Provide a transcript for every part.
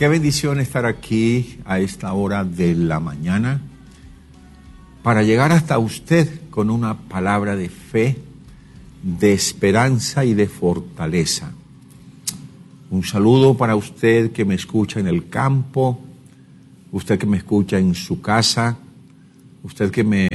Qué bendición estar aquí a esta hora de la mañana para llegar hasta usted con una palabra de fe, de esperanza y de fortaleza. Un saludo para usted que me escucha en el campo, usted que me escucha en su casa, usted que me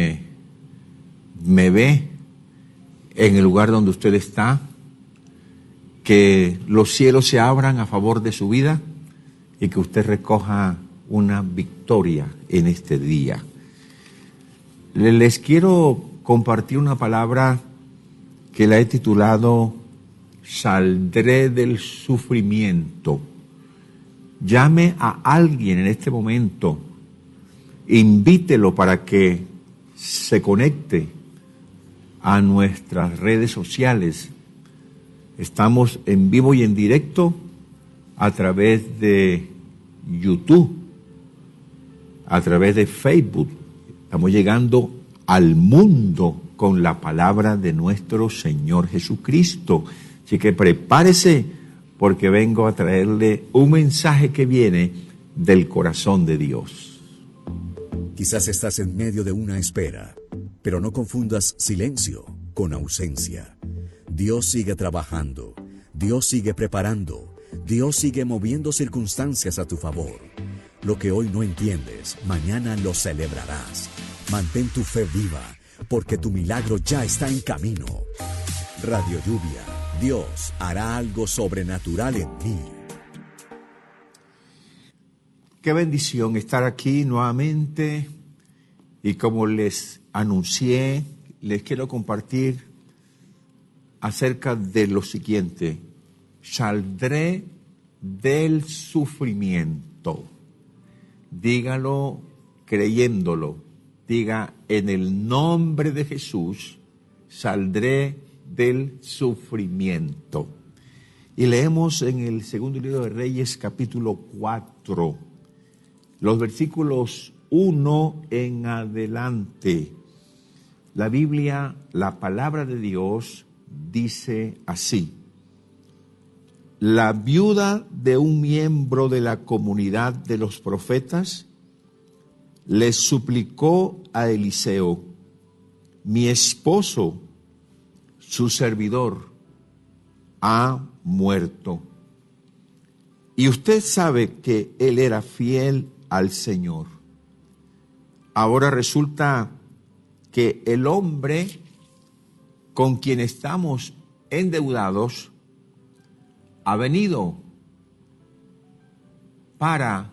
ve en el lugar donde usted está. Que los cielos se abran a favor de su vida y que usted recoja una victoria en este día. Les quiero compartir una palabra que la he titulado Saldré del sufrimiento. Llame a alguien en este momento, invítelo para que se conecte a nuestras redes sociales. Estamos en vivo y en directo a través de YouTube, a través de Facebook. Estamos llegando al mundo con la palabra de nuestro Señor Jesucristo. Así que prepárese porque vengo a traerle un mensaje que viene del corazón de Dios. Quizás estás en medio de una espera, pero no confundas silencio con ausencia. Dios sigue trabajando, Dios sigue preparando, Dios sigue moviendo circunstancias a tu favor. Lo que hoy no entiendes, mañana lo celebrarás. Mantén tu fe viva, porque tu milagro ya está en camino. Radio Lluvia, Dios hará algo sobrenatural en ti. Qué bendición estar aquí nuevamente y como les anuncié, les quiero compartir acerca de lo siguiente: saldré del sufrimiento. Dígalo creyéndolo. Diga, en el nombre de Jesús, saldré del sufrimiento. Y leemos en el segundo libro de Reyes, capítulo 4, los versículos 1 en adelante. La Biblia, la palabra de Dios, dice así: la viuda de un miembro de la comunidad de los profetas le suplicó a Eliseo: mi esposo, su servidor, ha muerto. Y usted sabe que él era fiel al Señor. Ahora resulta que el hombre con quien estamos endeudados ha venido para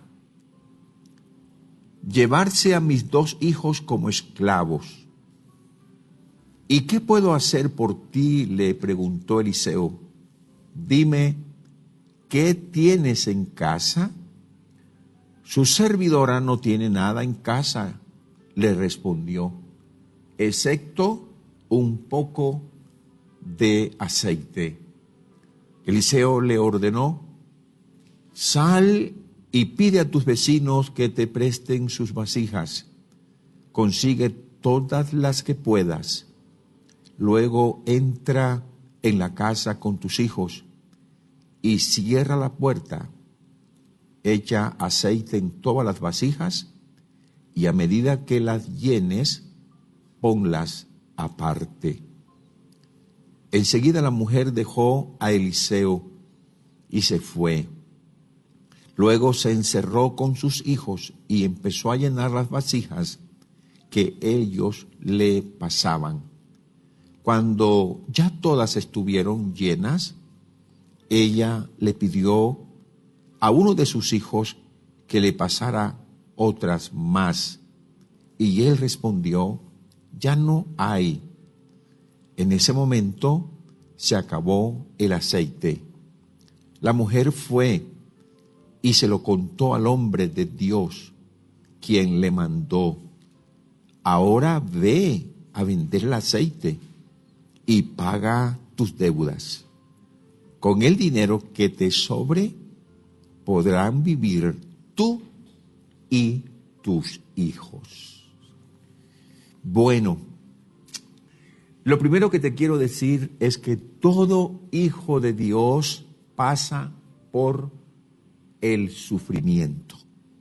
llevarse a mis 2 hijos como esclavos. ¿Y qué puedo hacer por ti?, le preguntó Eliseo. Dime, ¿qué tienes en casa? Su servidora no tiene nada en casa, le respondió, excepto un poco de aceite. Eliseo le ordenó: sal y pide a tus vecinos que te presten sus vasijas. Consigue todas las que puedas. Luego entra en la casa con tus hijos y cierra la puerta. Echa aceite en todas las vasijas y a medida que las llenes, ponlas aparte. Enseguida la mujer dejó a Eliseo y se fue. Luego se encerró con sus hijos y empezó a llenar las vasijas que ellos le pasaban. Cuando ya todas estuvieron llenas, ella le pidió a uno de sus hijos que le pasara otras más. Y él respondió: ya no hay. En ese momento se acabó el aceite. La mujer fue y se lo contó al hombre de Dios, quien le mandó: ahora ve a vender el aceite y paga tus deudas. Con el dinero que te sobre, podrán vivir tú y tus hijos. Bueno, lo primero que te quiero decir es que todo hijo de Dios pasa por el sufrimiento.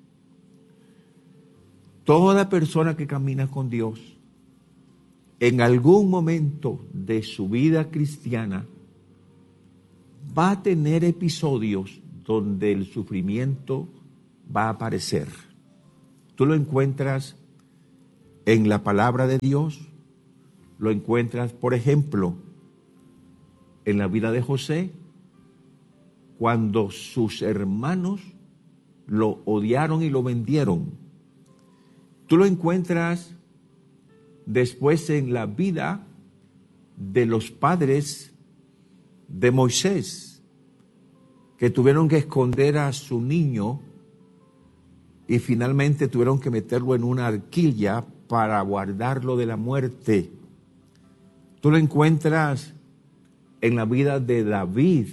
Toda persona que camina con Dios, en algún momento de su vida cristiana, va a tener episodios donde el sufrimiento va a aparecer. Tú lo encuentras en la palabra de Dios, lo encuentras, por ejemplo, en la vida de José, cuando sus hermanos lo odiaron y lo vendieron. Tú lo encuentras después en la vida de los padres de Moisés, que tuvieron que esconder a su niño y finalmente tuvieron que meterlo en una arquilla para guardarlo de la muerte. Tú lo encuentras en la vida de David,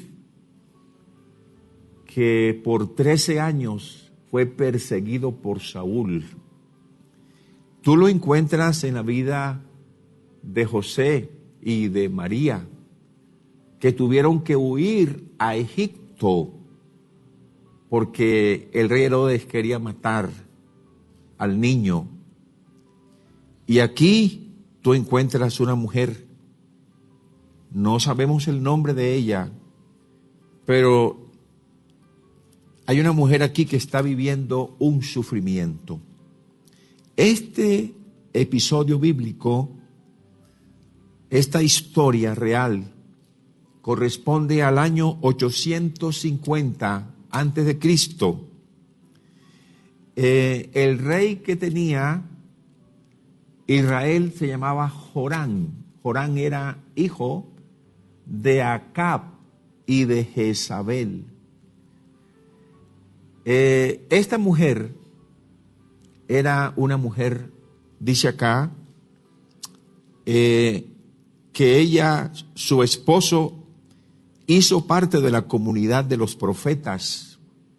que por 13 años fue perseguido por Saúl. Tú lo encuentras en la vida de José y de María, que tuvieron que huir a Egipto porque el rey Herodes quería matar al niño. Y aquí tú encuentras una mujer, no sabemos el nombre de ella, pero hay una mujer aquí que está viviendo un sufrimiento. Este episodio bíblico, esta historia real, corresponde al año 850 antes de Cristo. El rey que tenía Israel se llamaba Jorán. Jorán era hijo de Acab y de Jezabel. Esta mujer era una mujer, dice acá, que ella, su esposo, hizo parte de la comunidad de los profetas.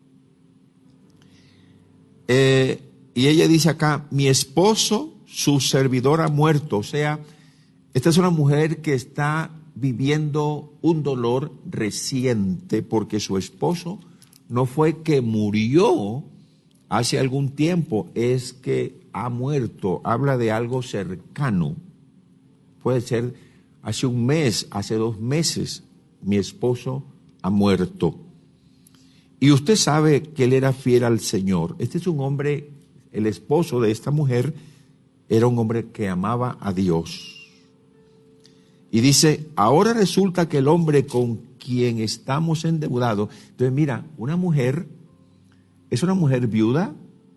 Y ella dice acá, mi esposo, su servidor, ha muerto. O sea, esta es una mujer que está viviendo un dolor reciente porque su esposo no fue que murió hace algún tiempo, es que ha muerto. Habla de algo cercano. Puede ser hace un mes, hace 2 meses. Mi esposo ha muerto. Y usted sabe que él era fiel al Señor. Este es un hombre, el esposo de esta mujer, era un hombre que amaba a Dios. Y dice, ahora resulta que el hombre con quien estamos endeudados. Entonces mira, una mujer, es una mujer viuda,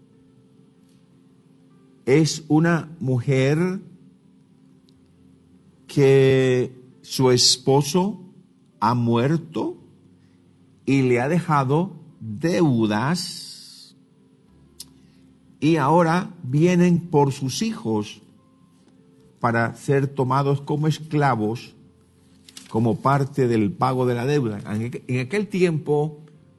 es una mujer que su esposo ha muerto y le ha dejado deudas y ahora vienen por sus hijos para ser tomados como esclavos como parte del pago de la deuda. En aquel tiempo,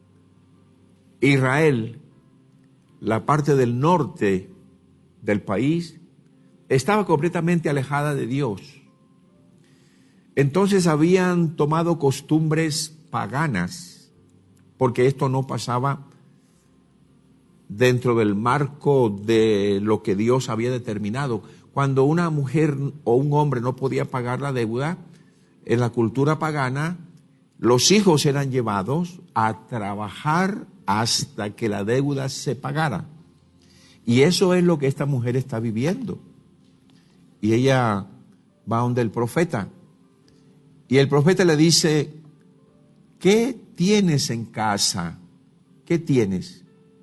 Israel, la parte del norte del país, estaba completamente alejada de Dios. Entonces habían tomado costumbres paganas, porque esto no pasaba dentro del marco de lo que Dios había determinado. Cuando una mujer o un hombre no podía pagar la deuda, en la cultura pagana, los hijos eran llevados a trabajar hasta que la deuda se pagara. Y eso es lo que esta mujer está viviendo. Y ella va donde el profeta. Y el profeta le dice, ¿qué tienes en casa? ¿Qué tienes?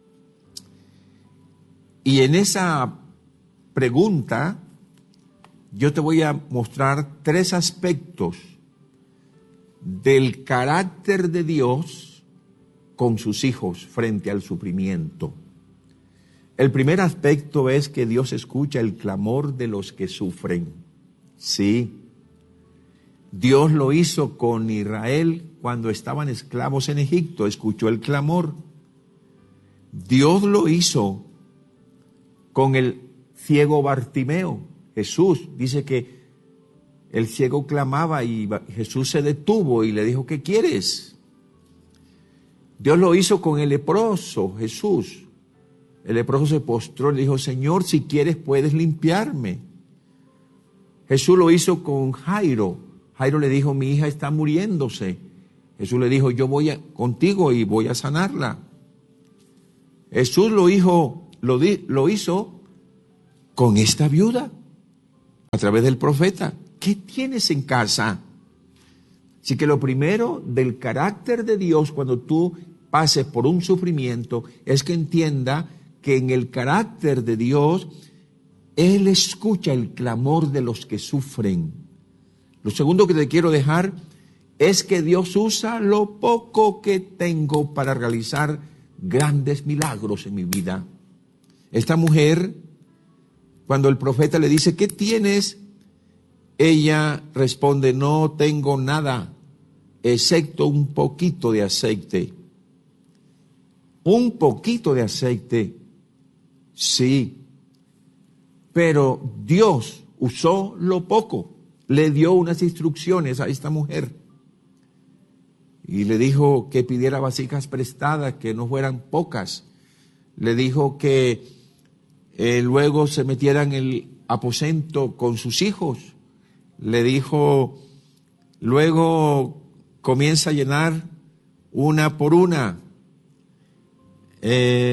Y en esa pregunta, yo te voy a mostrar 3 aspectos del carácter de Dios con sus hijos frente al sufrimiento. El primer aspecto es que Dios escucha el clamor de los que sufren. Sí, Dios lo hizo con Israel cuando estaban esclavos en Egipto, escuchó el clamor. Dios lo hizo con el ciego Bartimeo. Jesús dice que el ciego clamaba y Jesús se detuvo y le dijo, ¿qué quieres? Dios lo hizo con el leproso, Jesús. El leproso se postró y le dijo, Señor, si quieres puedes limpiarme. Jesús lo hizo con Jairo. Jairo le dijo, mi hija está muriéndose. Jesús le dijo, yo voy contigo y voy a sanarla. Jesús lo hizo con esta viuda, a través del profeta. ¿Qué tienes en casa? Así que lo primero del carácter de Dios cuando tú pases por un sufrimiento es que entienda que en el carácter de Dios Él escucha el clamor de los que sufren. Lo segundo que te quiero dejar es que Dios usa lo poco que tengo para realizar grandes milagros en mi vida. Esta mujer, cuando el profeta le dice, ¿qué tienes? Ella responde, no tengo nada, excepto un poquito de aceite. Un poquito de aceite, sí, pero Dios usó lo poco, le dio unas instrucciones a esta mujer y le dijo que pidiera vasijas prestadas, que no fueran pocas. Le dijo que luego se metiera en el aposento con sus hijos. Le dijo, luego comienza a llenar una por una. Y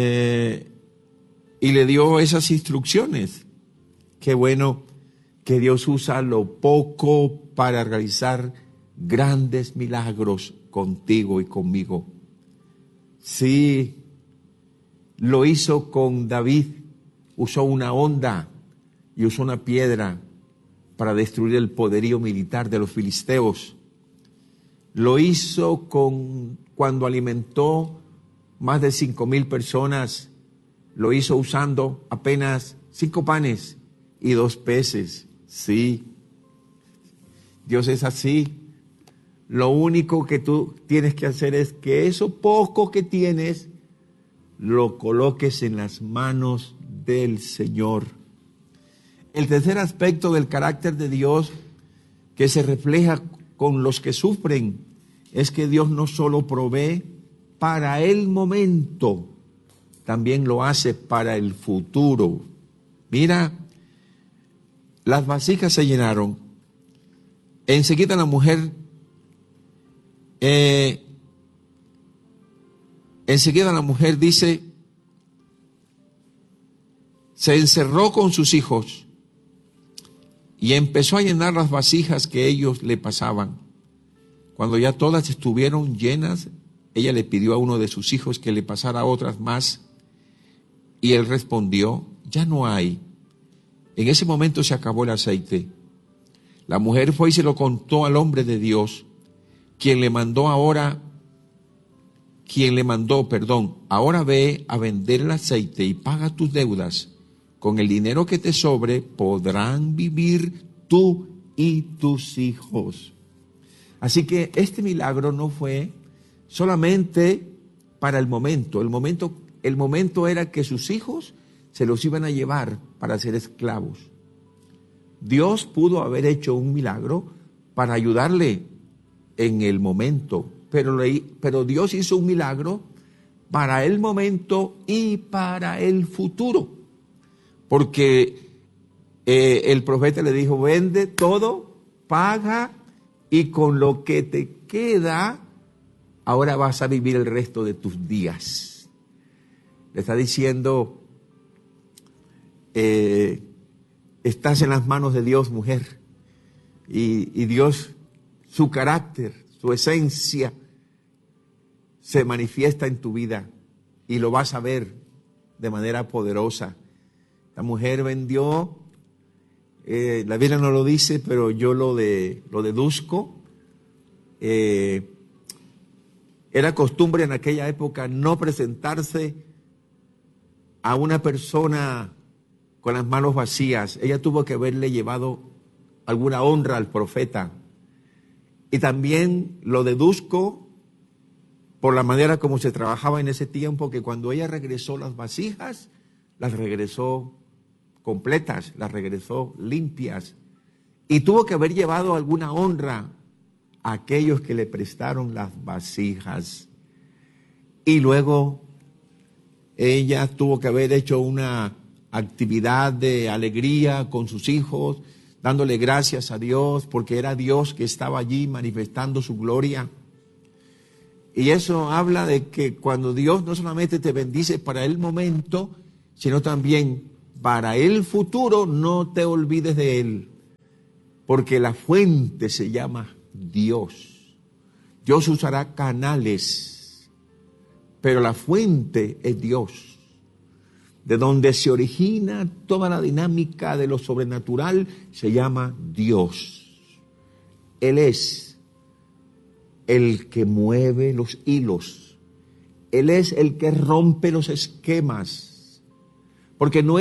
le dio esas instrucciones. Qué bueno que Dios usa lo poco para realizar grandes milagros contigo y conmigo. Sí, lo hizo con David. Usó una honda y usó una piedra para destruir el poderío militar de los filisteos. Lo hizo cuando alimentó más de 5,000 personas. Lo hizo usando apenas 5 panes y 2 peces. Sí, Dios es así. Lo único que tú tienes que hacer es que eso poco que tienes lo coloques en las manos del Señor. El tercer aspecto del carácter de Dios que se refleja con los que sufren es que Dios no solo provee para el momento, también lo hace para el futuro. Mira, las vasijas se llenaron. Enseguida la mujer dice, se encerró con sus hijos y empezó a llenar las vasijas que ellos le pasaban. Cuando ya todas estuvieron llenas, ella le pidió a uno de sus hijos que le pasara otras más y él respondió, ya no hay. En ese momento se acabó el aceite. La mujer fue y se lo contó al hombre de Dios, quien le mandó, ahora ve a vender el aceite y paga tus deudas. Con el dinero que te sobre podrán vivir tú y tus hijos. Así que este milagro no fue solamente para el momento. El momento era que sus hijos se los iban a llevar para ser esclavos. Dios pudo haber hecho un milagro para ayudarle en el momento, pero Dios hizo un milagro para el momento y para el futuro. Porque el profeta le dijo, vende todo, paga, y con lo que te queda, ahora vas a vivir el resto de tus días. Le está diciendo, estás en las manos de Dios, mujer. Y Dios, su carácter, su esencia, se manifiesta en tu vida. Y lo vas a ver de manera poderosa. La mujer vendió, la Biblia no lo dice, pero yo lo deduzco. Era costumbre en aquella época no presentarse a una persona con las manos vacías. Ella tuvo que haberle llevado alguna honra al profeta. Y también lo deduzco por la manera como se trabajaba en ese tiempo, que cuando ella regresó las vasijas, las regresó completas, las regresó limpias. Y tuvo que haber llevado alguna honra a aquellos que le prestaron las vasijas. y luego ella tuvo que haber hecho una actividad de alegría con sus hijos, dándole gracias a Dios, porque era Dios que estaba allí manifestando su gloria. Y eso habla de que cuando Dios no solamente te bendice para el momento, sino también para el futuro, no te olvides de Él, porque la fuente se llama Dios. Dios usará canales, pero la fuente es Dios, de donde se origina toda la dinámica de lo sobrenatural, se llama Dios. Él es el que mueve los hilos. Él es el que rompe los esquemas, porque no